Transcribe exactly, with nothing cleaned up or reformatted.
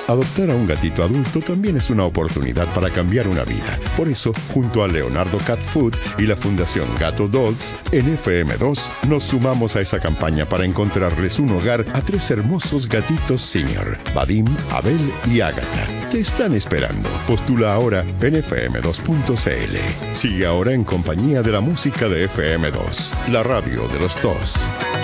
Adoptar a un gatito adulto también es una oportunidad para cambiar una vida. Por eso, junto a Leonardo Cat Food y la Fundación Gato Dolls, en F M dos nos sumamos a esa campaña para encontrarles un hogar a tres hermosos gatitos senior, Vadim, Abel y Ágata. Te están esperando. Postula ahora en efe eme dos punto ce ele. Sigue ahora en compañía de la música de F M dos, la radio de los dos.